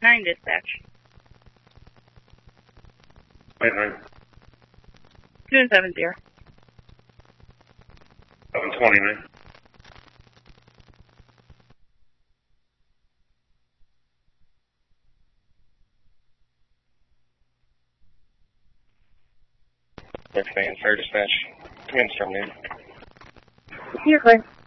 9 dispatch. Wait, 9. 270. 729. Fire dispatch. Command terminated. You're clear.